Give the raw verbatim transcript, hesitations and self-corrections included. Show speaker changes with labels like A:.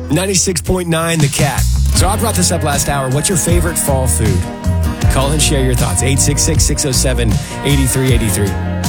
A: ninety-six point nine The Cat. So I brought this up last hour. What's your favorite fall food? Call and share your thoughts. eight six six, six oh seven, eight three eight three.